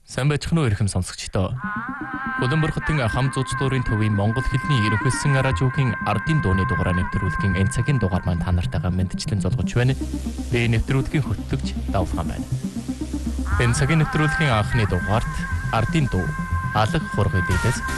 Сайн байцгаана уу эрхэм сонсогчдоо. Улаанбархатын хам зууц дуурын төвийн Монгол хэлний ерөнхийлсөн радиогийн ардын дууны дугаараа нэвтрүүлгийн энэ цагийн дугаар маань та нартайгаа мэдчлэн золгож байна. Би нэвтрүүлгийн хөтлөгч Давхан байна. Энэ цагийн нэвтрүүлгийн анхны дугаарт ардын дуу алга хургын дээдээс